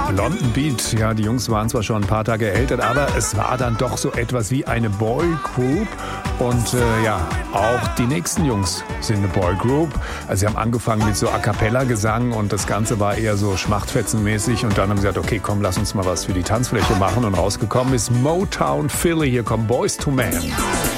London Beat. Ja, die Jungs waren zwar schon ein paar Tage erhältet, aber es war dann doch so etwas wie eine Boygroup. Und auch die nächsten Jungs sind eine Boygroup. Also sie haben angefangen mit so A-Cappella-Gesang und das Ganze war eher so schmachtfetzenmäßig. Und dann haben sie gesagt, okay, komm, lass uns mal was für die Tanzfläche machen. Und rausgekommen ist Motown Philly. Hier kommen Boyz II Men.